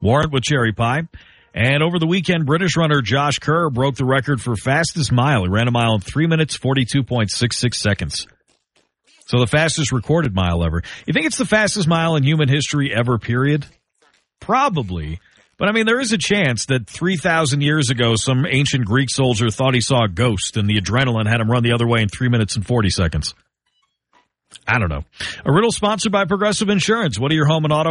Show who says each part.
Speaker 1: Warrant with cherry pie. And over the weekend, British runner Josh Kerr broke the record for fastest mile. He ran a mile in 3 minutes, 42.66 seconds. So the fastest recorded mile ever. You think it's the fastest mile in human history ever, period? Probably. But, I mean, there is a chance that 3,000 years ago, some ancient Greek soldier thought he saw a ghost, and the adrenaline had him run the other way in 3 minutes and 40 seconds. I don't know. A riddle sponsored by Progressive Insurance. What are your home and auto